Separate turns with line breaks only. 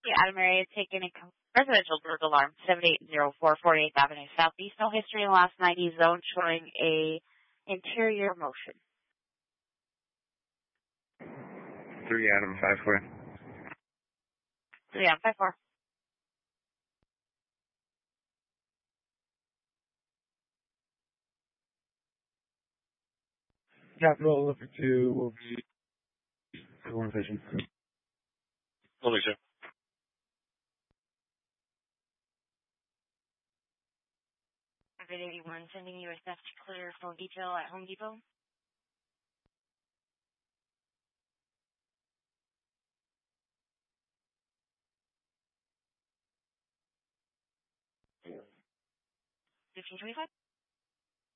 The Adam area taken a residential burglar alarm, 7804 48th Avenue Southeast. No history in the last 90 zone showing a interior motion.
3 Adam 5-4.
3 Adam 5-4.
Capital looking to will be organization.
Will be, sir.
81 sending you a theft clear phone detail at Home Depot. $15.25.